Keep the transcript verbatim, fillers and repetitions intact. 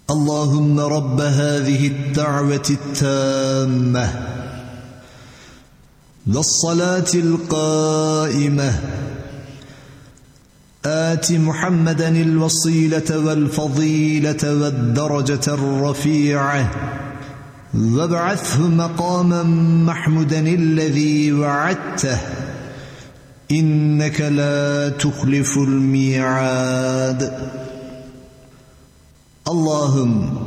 اللهم رب هذه الدعوة التامة والصلاة القائمة آت محمدا الوصيلة والفضيلة والدرجة الرفيعة وابعثه مقاما محمودا الذي وعدته إنك لا تخلف الميعاد. اللهم